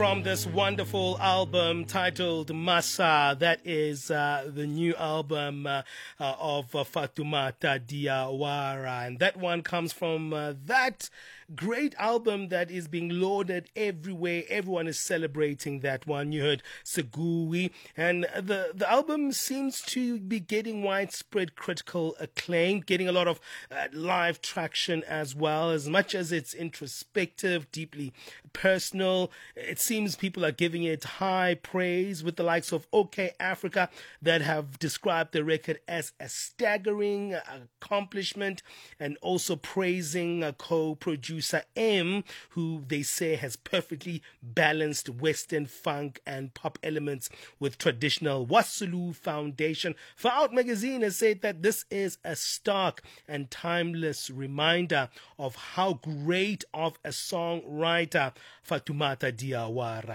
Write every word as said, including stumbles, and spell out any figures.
from this wonderful album titled Massa. That is uh, the new album uh, uh, of uh, Fatoumata Diawara. And that one comes from uh, that great album that is being lauded everywhere. Everyone is celebrating that one. You heard Segui. And the, the album seems to be getting widespread critical acclaim, getting a lot of uh, live traction as well. As much as it's introspective, deeply personal, it seems people are giving it high praise, with the likes of OK Africa that have described the record as a staggering accomplishment, and also praising a co-producer M, who they say has perfectly balanced Western funk and pop elements with traditional Wasulu foundation. Far Out magazine has said that this is a stark and timeless reminder of how great of a songwriter Fatoumata Diawara